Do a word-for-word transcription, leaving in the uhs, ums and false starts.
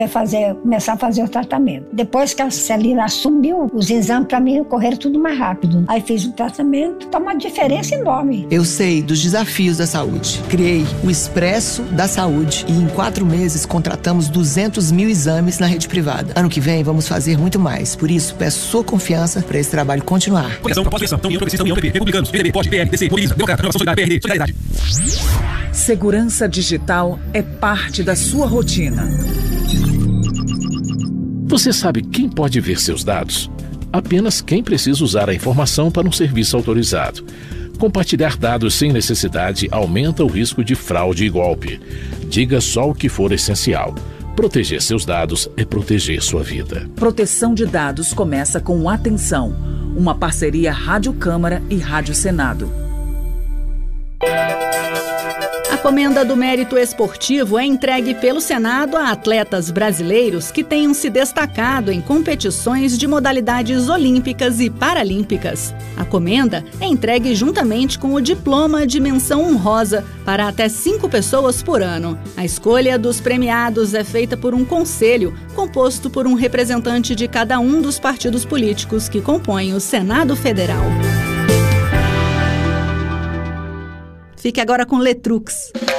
fazer, começar a fazer o tratamento. Depois que a Celina assumiu, os exames para mim correram tudo mais rápido. Aí fiz o tratamento, tá uma diferença enorme. Eu sei dos desafios da saúde. Criei o Expresso da Saúde e em quatro meses contratamos duzentos mil exames na rede privada. Ano que vem vamos fazer muito mais. Por isso, peço sua confiança para esse trabalho continuar. Coligação, pós-eleição, União Progressista, União P P, Republicanos, P D B, P O D, P L, D C, Mobiliza, Democrata, Renovação Solidária, P R D, Solidariedade. Segurança digital é parte da sua rotina. Você sabe quem pode ver seus dados? Apenas quem precisa usar a informação para um serviço autorizado. Compartilhar dados sem necessidade aumenta o risco de fraude e golpe. Diga só o que for essencial. Proteger seus dados é proteger sua vida. Proteção de dados começa com Atenção, uma parceria Rádio Câmara e Rádio Senado. A Comenda do Mérito Esportivo é entregue pelo Senado a atletas brasileiros que tenham se destacado em competições de modalidades olímpicas e paralímpicas. A comenda é entregue juntamente com o diploma de menção honrosa para até cinco pessoas por ano. A escolha dos premiados é feita por um conselho composto por um representante de cada um dos partidos políticos que compõem o Senado Federal. Fique agora com Letrux.